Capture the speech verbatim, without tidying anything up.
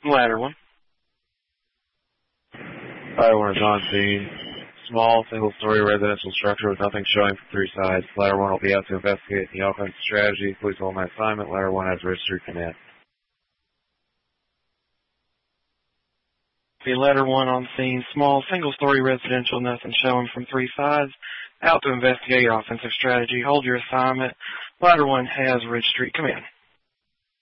Ladder one. Ladder one is on scene. Small, single-story residential structure with nothing showing from three sides. Ladder one will be out to investigate the offensive strategy. Please hold my assignment. Ladder one has registered command. Be Ladder one on scene. Small, single-story residential, nothing showing from three sides. Out to investigate offensive strategy. Hold your assignment. Ladder one has registered command.